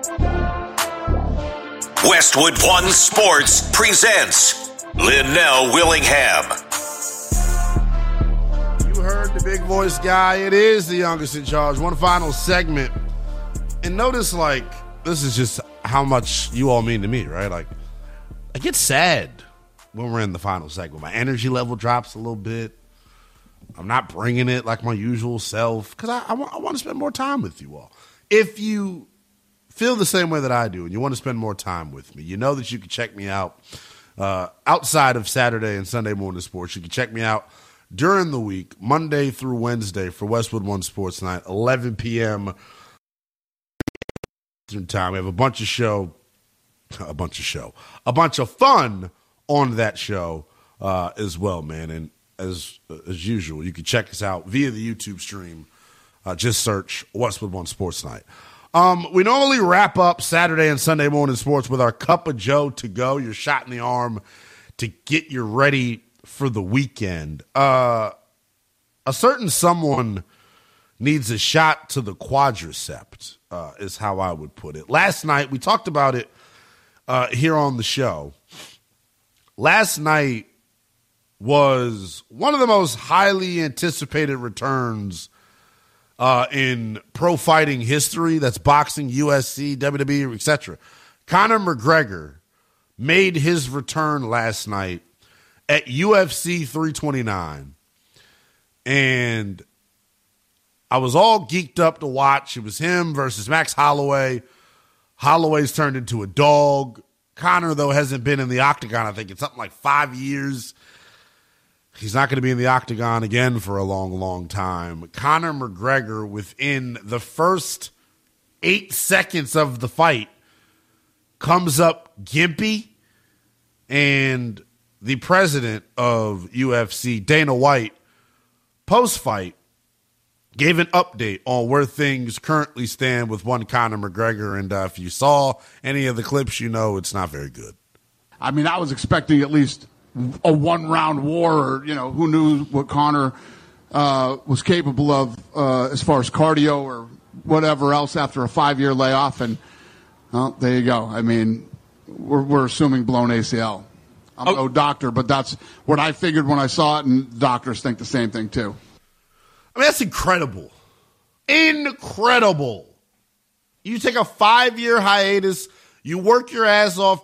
Westwood One Sports presents Linnell Willingham. You heard the big voice guy. It is the youngest in charge. One final segment. And notice, this is just how much you all mean to me, right? I get sad when we're in the final segment. My energy level drops a little bit. I'm not bringing it like my usual self because I want to spend more time with you all. If you feel the same way that I do and you want to spend more time with me, you know that you can check me out outside of Saturday and Sunday morning sports. You can check me out during the week, Monday through Wednesday for Westwood One Sports Night, 11 p.m. time. We have a bunch of fun on that show as well, man. And as usual, you can check us out via the YouTube stream. Just search Westwood One Sports Night. We normally wrap up Saturday and Sunday morning sports with our Cup of Joe to go, your shot in the arm to get you ready for the weekend. A certain someone needs a shot to the quadriceps, is how I would put it. Last night, we talked about it here on the show. Last night was one of the most highly anticipated returns in pro fighting history. That's boxing, UFC, WWE, etc. Conor McGregor made his return last night at UFC 329. And I was all geeked up to watch. It was him versus Max Holloway. Holloway's turned into a dog. Conor, though, hasn't been in the octagon, I think, in something like 5 years. He's not going to be in the octagon again for a long, long time. Conor McGregor, within the first 8 seconds of the fight, comes up gimpy, and the president of UFC, Dana White, post-fight, gave an update on where things currently stand with one Conor McGregor, and if you saw any of the clips, you know it's not very good. I mean, I was expecting at least a one-round war, or, who knew what Conor was capable of as far as cardio or whatever else after a 5-year layoff. And, well, there you go. I mean, we're assuming blown ACL. I'm no doctor, but that's what I figured when I saw it, and doctors think the same thing too. I mean, that's incredible. Incredible. You take a 5-year hiatus, you work your ass off